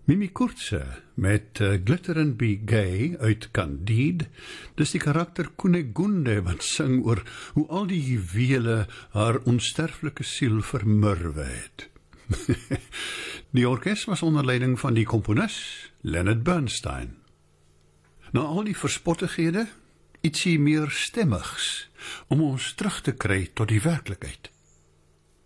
Mimi Kurtse met Glitter and Be Gay uit Candide, dis die karakter Kunigunde wat sing oor hoe al die juwele haar onsterflike siel vermurwe het. Die orkes was onder leiding van die komponis Leonard Bernstein. Na al die verspottighede, ietsie meer stemmigs, om ons terug te kry tot die werklikheid.